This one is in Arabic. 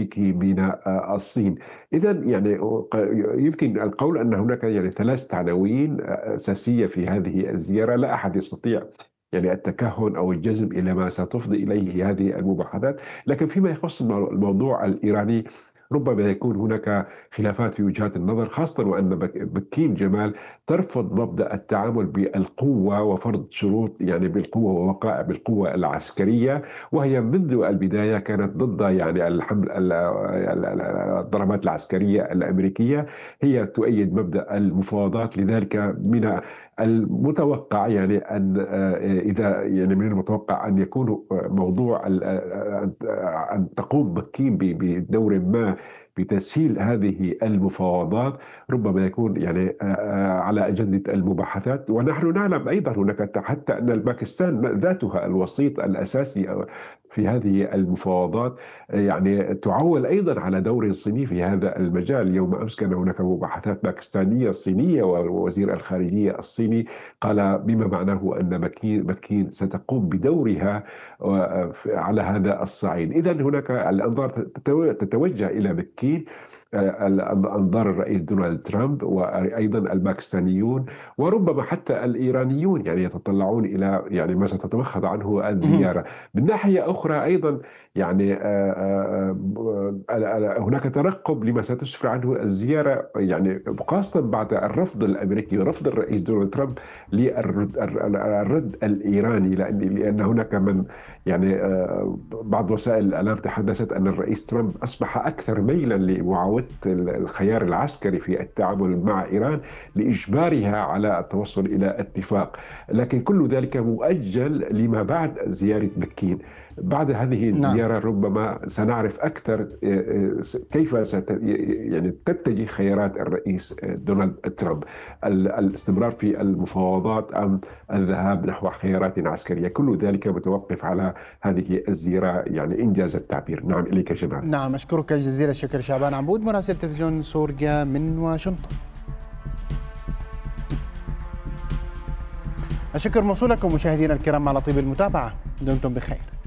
الأمريكي من الصين. إذا يعني يمكن القول أن هناك يعني ثلاث عناوين أساسية في هذه الزيارة، لا أحد يستطيع يعني التكهن أو الجزم إلى ما ستفضي إليه هذه المباحثات. لكن فيما يخص الموضوع الإيراني، ربما يكون هناك خلافات في وجهات النظر، خاصة وأن بكين جمال ترفض مبدأ التعامل بالقوة وفرض شروط يعني بالقوة ووقائع بالقوة العسكرية، وهي منذ البداية كانت ضد يعني الحمل الضربات العسكرية الأمريكية. هي تؤيد مبدأ المفاوضات. لذلك من المتوقع يعني أن إذا يعني من المتوقع أن يكون موضوع أن تقوم بكين بدور ما بتسهيل هذه المفاوضات، ربما يكون يعني على أجندة المباحثات. ونحن نعلم أيضا هناك حتى أن باكستان ذاتها الوسيط الأساسي في هذه المفاوضات يعني تعول أيضا على دور صيني في هذا المجال. يوم أمس كان هناك مباحثات باكستانية صينية، ووزير الخارجية الصيني قال بما معناه أن بكين ستقوم بدورها على هذا الصعيد. إذا هناك الأنظار تتوجه إلى بكين، أنظار الرئيس دونالد ترامب وأيضا الباكستانيون وربما حتى الإيرانيون يعني يتطلعون إلى يعني ما ستتمخض عنه الزيارة. من ناحية أخرى أيضا يعني هناك ترقب لما ستسفر عنه الزيارة، يعني خاصة بعد الرفض الأمريكي ورفض الرئيس دونالد ترامب للرد الإيراني. لأن هناك من يعني بعض وسائل الإعلام تحدثت أن الرئيس ترامب أصبح أكثر ميلا لمعاودة الخيار العسكري في التعامل مع إيران لإجبارها على التوصل إلى اتفاق. لكن كل ذلك مؤجل لما بعد زيارة بكين. بعد هذه نعم. الزيارة ربما سنعرف أكثر كيف يعني تتجه خيارات الرئيس دونالد ترامب، الاستمرار في المفاوضات أم الذهاب نحو خيارات عسكرية. كل ذلك متوقف على هذه الزيارة يعني إنجاز التعبير. نعم، إليك جمال. نعم، أشكرك جزيل الشكر شعبان عبود مراسل تلفزيون سوريا من واشنطن. الشكر موصول لكم مشاهدينا الكرام على طيب المتابعة. دمتم بخير.